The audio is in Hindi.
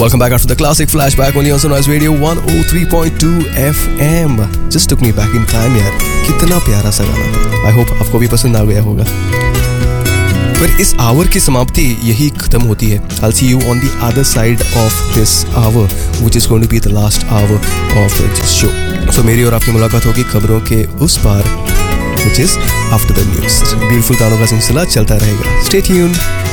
Welcome back after the classic flashback only on Sunrise Radio 103.2 FM. Just took me back in time यार, कितना प्यारा सा गाना था. I hope आपको भी पसंद आ गया होगा. पर इस आवर की समाप्ति यही खत्म होती है. I'll see you on the other side of this hour, which is going to be the last hour of this show. So मेरी और आपकी मुलाकात होगी खबरों के उस पार, which is after the news. Beautiful गानों का सिलसिला चलता रहेगा. Stay tuned.